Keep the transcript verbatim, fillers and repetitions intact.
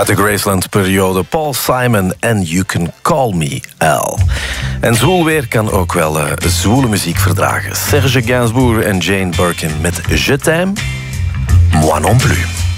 Uit de Graceland-periode Paul Simon en You Can Call Me Al. En zwoel weer kan ook wel uh, zwoele muziek verdragen. Serge Gainsbourg en Jane Birkin met Je t'aime, moi non plus.